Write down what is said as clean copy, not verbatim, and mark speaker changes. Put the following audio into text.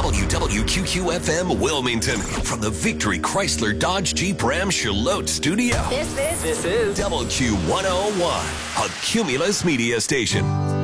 Speaker 1: WWQQ-FM Wilmington from the Victory Chrysler Dodge Jeep Ram Charlotte studio.
Speaker 2: This is
Speaker 1: WQ101, a Cumulus media station.